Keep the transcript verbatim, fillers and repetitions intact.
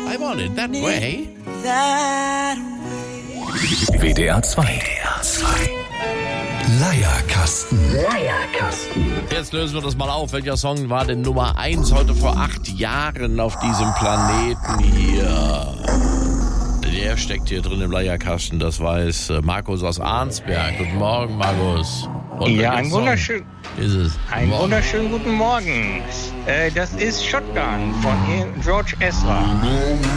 I want it that way. W D R zwei. W D R zwei. Leierkasten. Leierkasten. Jetzt lösen wir das mal auf. Welcher Song war denn Nummer eins heute vor acht Jahren auf diesem Planeten hier? Der steckt hier drin im Leierkasten. Das weiß Markus aus Arnsberg. Guten Morgen, Markus. Und ja, ein wunderschön, ist es? einen Morgen. wunderschönen guten Morgen. Äh, das ist Shotgun von George Ezra.